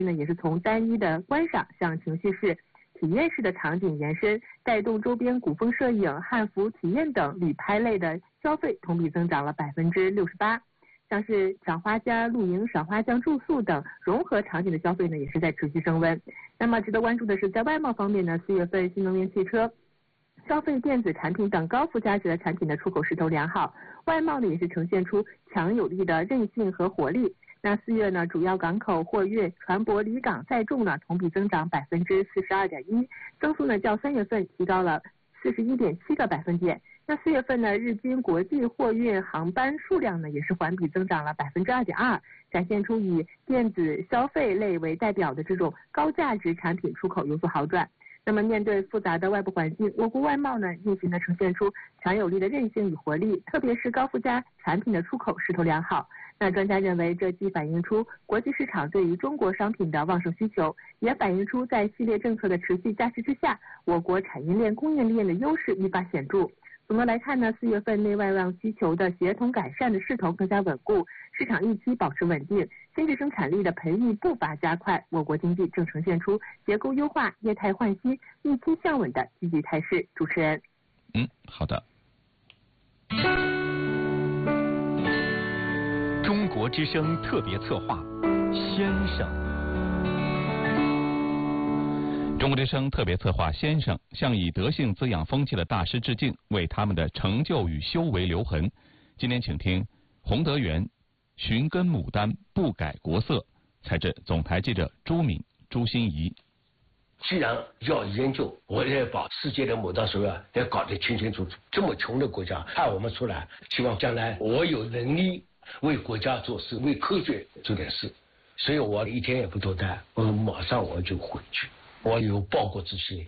呢也是从单一的观赏向情绪式、体验式的场景延伸，带动周边古风摄影、汉服体验等旅拍类的消费同比增长了68%。像是赏花江露营、赏花江住宿等融合场景的消费呢，也是在持续升温。那么值得关注的是，在外贸方面呢，4月份新能源汽车、消费电子产品等高附加值的产品的出口势头良好，外贸呢也是呈现出强有力的韧性和活力。那4月呢，主要港口货运、船舶离港载重呢同比增长42.1%，增速呢较3月份提高了41.7个百分点。那4月份呢，日均国际货运航班数量呢也是环比增长了2.2%，展现出以电子消费类为代表的这种高价值产品出口有所好转。那么面对复杂的外部环境，我国外贸呢运行的呈现出强有力的韧性与活力，特别是高附加产品的出口势头良好。那专家认为，这既反映出国际市场对于中国商品的旺盛需求，也反映出在系列政策的持续加持之下，我国产业链、供应链的优势愈发显著。总的来看呢，4月份内外旺需求的协同改善的势头更加稳固，市场预期保持稳定，新质生产力的培育步伐加快，我国经济正呈现出结构优化、业态换新、预期向稳的积极态势。主持人， 好的。中国之声特别策划，先生。中国之声特别策划先生向以德性滋养风气的大师致敬，为他们的成就与修为留痕。今天请听洪德元寻根牡丹不改国色，采自总台记者朱敏、朱心怡。 既然要研究，我也把世界的牡丹水啊也搞得清清楚楚。这么穷的国家派我们出来，希望将来我有能力为国家做事，为科学做点事。所以我一天也不多待，我马上我就回去。我有报国之心。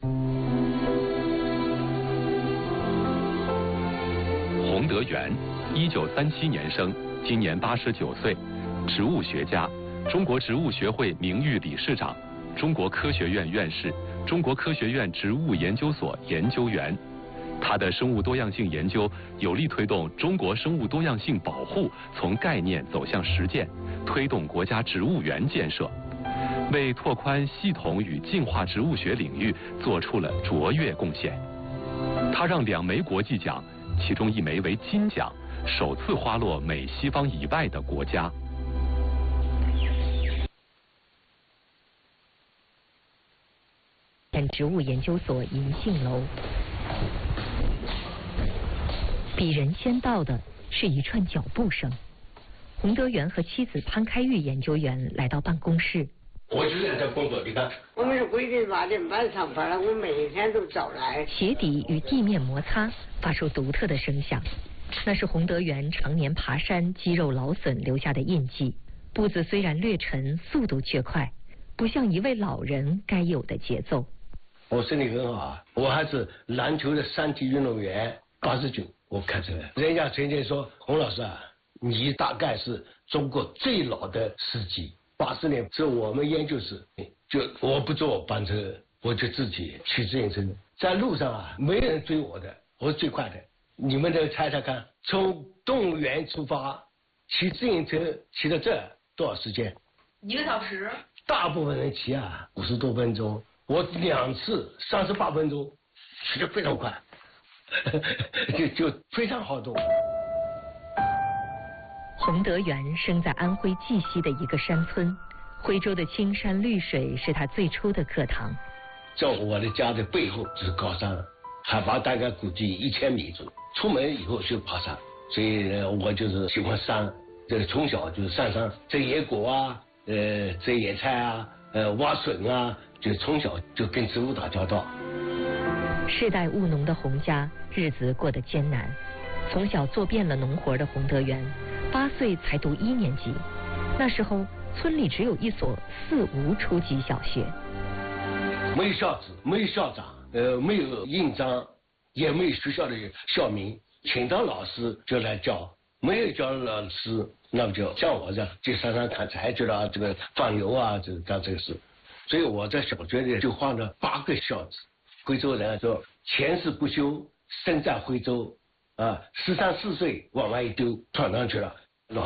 洪德元，1937年生，今年89岁，植物学家，中国植物学会名誉理事长，中国科学院院士，中国科学院植物研究所研究员。他的生物多样性研究有力推动中国生物多样性保护从概念走向实践，推动国家植物园建设，为拓宽系统与进化植物学领域做出了卓越贡献。他让2枚国际奖，其中1枚为金奖，首次花落美西方以外的国家。 植物研究所银杏楼，比人先到的是一串脚步声。洪德元和妻子潘开玉研究员来到办公室。 我就在这工作，你看， 我们是规定8点半上班了，我每天都早来。 鞋底与地面摩擦，发出独特的声响，那是洪德元常年爬山、肌肉劳损留下的印记。步子虽然略沉，速度却快，不像一位老人该有的节奏。 我身体很好啊，我还是篮球的3级运动员，89我开车。人家曾经说，洪老师啊，你大概是中国最老的司机。80年是我们研究室，就我不坐班车，我就自己骑自行车，在路上啊，没人追我的，我是最快的。你们再猜猜看，从动物园出发，骑自行车骑到这多少时间 ？1个小时。 大部分人骑啊50多分钟，我2次38分钟，骑得非常快，就非常好动。 洪德元生在安徽绩溪的一个山村，徽州的青山绿水是他最初的课堂。 在我的家的背后就是高山，海拔大概估计1000米左右。出门以后就爬山，所以我就是喜欢山。这个从小就是上山摘野果啊，摘野菜啊，挖笋啊，就从小就跟植物打交道。 世代务农的洪家日子过得艰难，从小做遍了农活的洪德元，8岁才读1年级。那时候村里只有一所4无初级小学， 没有校址，没有校长，没有印章，也没有学校的校名，请到老师就来教，没有教老师，那么就像我这样去山上砍柴去了，这个放牛啊，就干这个事。所以我在小学里就画了8个孝子。徽州人说前世不修，身在徽州啊，13、14岁往外一丢，闯上去了。